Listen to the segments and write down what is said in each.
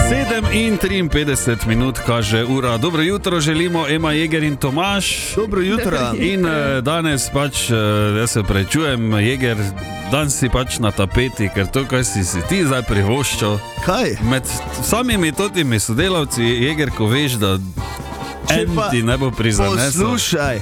7:53 minut kaže ura. Dobro jutro želimo Ema Jeger in Tomaž. Dobro jutro. In danes pač, jaz se prečujem, Jeger, danes si pač na tapeti, ker to, kaj si ti zdaj privoščal. Kaj? Med samimi totimi sodelavci, Jeger, ko veš, da ti ne bo prizanesel. Poslušaj,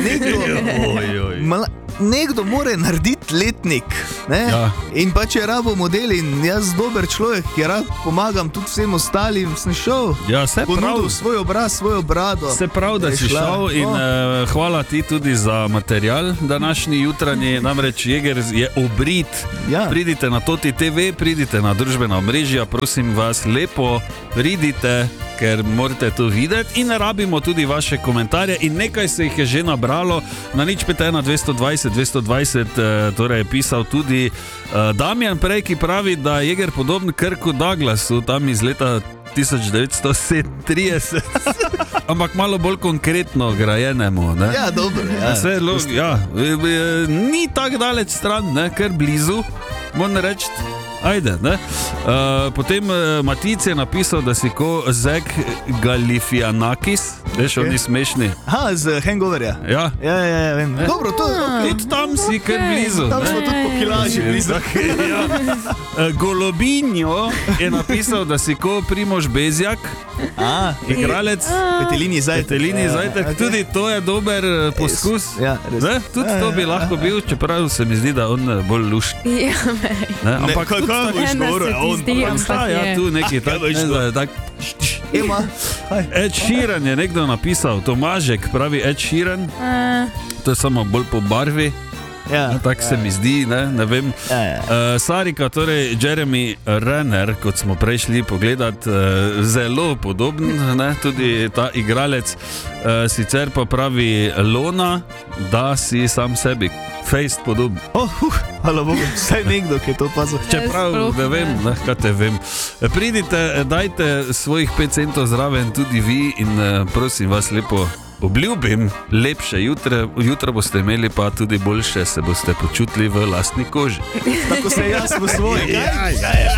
nekdo mora narediti letnik, ne? Ja. In pa če rabo model in jaz dober človek, ki rad pomagam tudi vsem ostalim, sem šel, Ja, se prav. ponudil svoj obraz, svojo brado. Se prav, da si šel in hvala ti tudi za material današnji jutranji, namreč Jeger je obrit. Ja. Pridite na Toti TV, pridite na družbena omrežja, prosim vas, lepo pridite, ker morate to videti in rabimo tudi vaše komentarje in nekaj se jih je že nabralo na 051 220 220, torej je pisal tudi Damjan prej, ki pravi, da je Jeger podoben Kirku Douglasu, tam iz leta 1930, ampak malo bolj konkretno grajenemu, ne? Ja, dobro, ja. Ni tako daleč stran, ne? Ker blizu, moram reči. Ajde, ne? Potem Matic je napisal, da si ko Zek Galifianakis, veš, oni smešni. Z Hangoverja. Ja. Ja, vem. Dobro, to je okay. Tudi tam si kar blizu. Tam smo tudi po kilaži blizu. Ja. Golobinjo je napisal, da si ko Primož Bezjak, igralec Petelini zajtrk. Okay. Tudi to je dober poskus. Ja, res. Tudi to bi lahko bil, čeprav se mi zdi, da on bolj lušt. Ja, Ampak kaj boš govoril? Ja, tu neki tak. Ema. Ed Sheeran je nekdo napisal, Tomažek pravi Ed Sheeran, to je samo bolj po barvi. Ja. Tako se mi zdi, ne vem. Sarika, torej Jeremy Renner, kot smo prej šli pogledat, zelo podoben, ne, tudi ta igralec. Sicer pa pravi Lona, da si sam sebi fejst podoben. Hvala Bogu, vsaj nekdo, ki je to pazil. Čeprav ne vem, kaj te vem. Pridite, dajte svojih 5 centov zraven tudi vi in prosim vas lepo, obljubim lepše jutro boste imeli, pa tudi boljše se boste počutili v lastni koži. Tako se jaz v svoji.